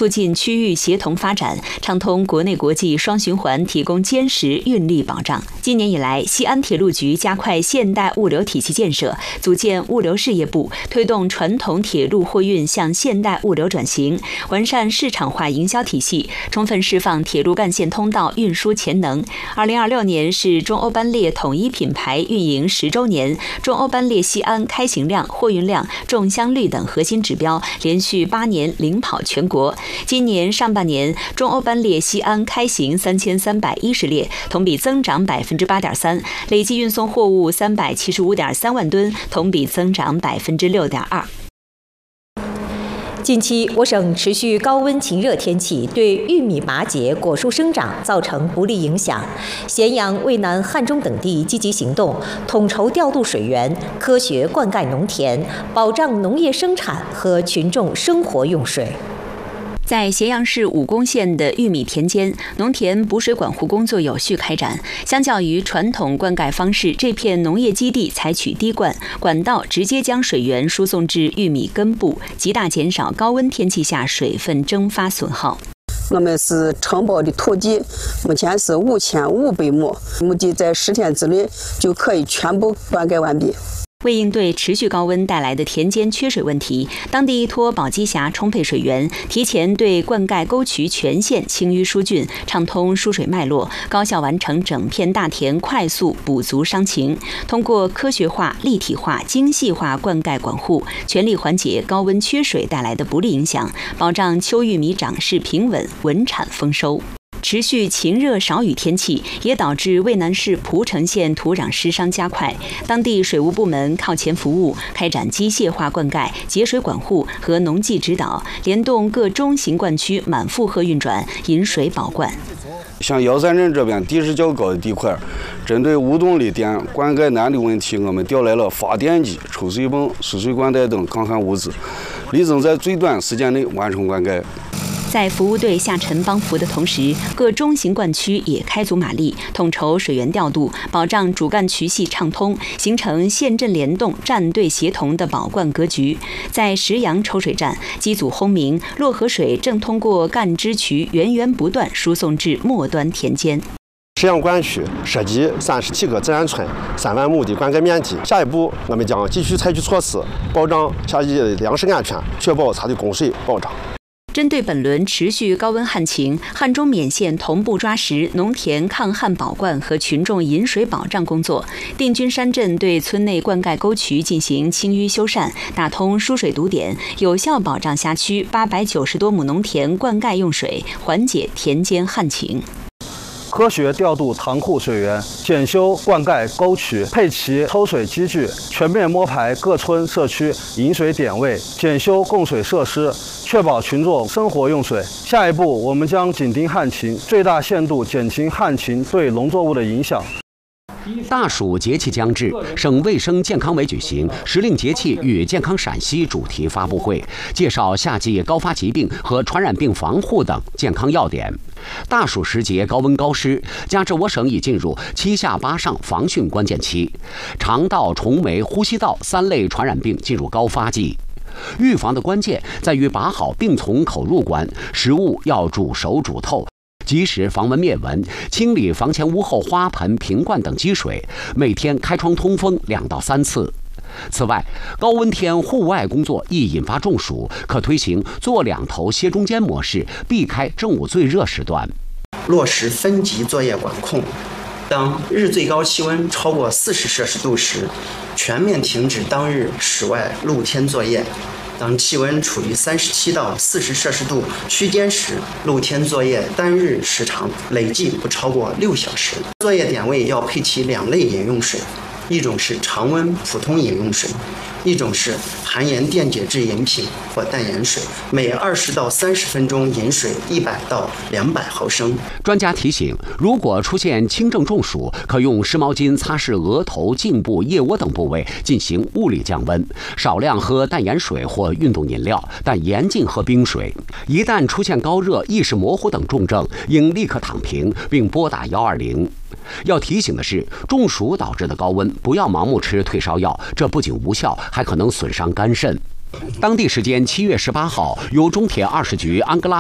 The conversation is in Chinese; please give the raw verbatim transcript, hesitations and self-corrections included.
促进区域协同发展，畅通国内国际双循环，提供坚实运力保障。今年以来，西安铁路局加快现代物流体系建设，组建物流事业部，推动传统铁路货运向现代物流转型，完善市场化营销体系，充分释放铁路干线通道运输潜能。二零二六年是中欧班列统一品牌运营十周年，中欧班列西安开行量、货运量、重箱率等核心指标连续八年领跑全国。今年上半年，中欧班列西安开行三千三百一十列，同比增长百分之八点三，累计运送货物三百七十五点三万吨，同比增长百分之六点二。 近期，我省持续高温晴热天气对玉米、麻秸、果树生长造成不利影响。咸阳、渭南、汉中等地积极行动，统筹调度水源，科学灌溉农田，保障农业生产和群众生活用水。 在咸阳市武功县的玉米田间，农田补水管护工作有序开展。相较于传统灌溉方式，这片农业基地采取滴灌，管道直接将水源输送至玉米根部，极大减少高温天气下水分蒸发损耗。 我们是承包的土地，目前是五千五百亩，目的在十天之内就可以全部灌溉完毕。 为应对持续高温带来的田间缺水问题，当地依托宝鸡峡充沛水源，提前对灌溉沟渠全线清淤疏浚，畅通输水脉络，高效完成整片大田快速补足伤情。通过科学化、立体化、精细化灌溉管护，全力缓解高温缺水带来的不利影响，保障秋玉米长势平稳、稳产丰收。持续晴热少雨天气也导致渭南市蒲城县土壤湿伤加快，当地水务部门靠前服务，开展机械化灌溉、节水管护和农技指导，联动各中型灌区满负荷运转，引水保灌。 像幺三镇这边地势较高的地块，针对无动力电灌溉难的问题，我们调来了发电机、抽水泵、输水管带等抗旱物资，力争在最短时间内完成灌溉。 在服务队下沉帮扶的同时，各中型灌区也开足马力，统筹水源调度，保障主干渠系畅通，形成县镇联动、站队协同的保灌格局。在石阳抽水站，机组轰鸣，洛河水正通过干支渠源源不断输送至末端田间。 石阳灌区涉及三十七个自然村、三万亩的灌溉面积。下一步，我们将继续采取措施，保障下一的粮食安全，确保它的供水保障。 针对本轮持续高温旱情，汉中勉县同步抓实农田抗旱保灌和群众饮水保障工作。定军山镇对村内灌溉沟渠进行清淤修缮，打通输水堵点，有效保障辖区八百九十多亩农田灌溉用水，缓解田间旱情。 科学调度塘库水源，检修灌溉沟渠，配齐抽水机具，全面摸排各村社区饮水点位，检修供水设施，确保群众生活用水。下一步，我们将紧盯旱情，最大限度减轻旱情对农作物的影响。 大暑节气将至，省卫生健康委举行“时令节气与健康陕西”主题发布会，介绍夏季高发疾病和传染病防护等健康要点。大暑时节高温高湿，加之我省已进入七下八上防汛关键期，肠道、虫媒、呼吸道三类传染病进入高发季。预防的关键在于把好病从口入关，食物要煮熟煮透，及时防蚊灭蚊，清理房前屋后花盆、瓶罐等积水，每天开窗通风两到三次。此外，高温天户外工作易引发中暑，可推行坐两头歇中间模式，避开正午最热时段。 落实分级作业管控，当日最高气温超过四十摄氏度时，全面停止当日室外露天作业。当气温处于三十七到四十摄氏度区间时，露天作业单日时长累计不超过六小时。作业点位要配齐两类饮用水，一种是常温普通饮用水，一种是含盐电解质饮品或淡盐水，每二十到三十分钟饮水一百到两百毫升。 专家提醒，如果出现轻症中暑，可用湿毛巾擦拭额头、颈部、腋窝等部位进行物理降温，少量喝淡盐水或运动饮料，但严禁喝冰水。一旦出现高热、意识模糊等重症，应立刻躺平并拨打一二零。要提醒的是，中暑导致的高温不要盲目吃退烧药，这不仅无效，还可能损伤肝肾。当地时间七月十八号，由中铁二十局安哥拉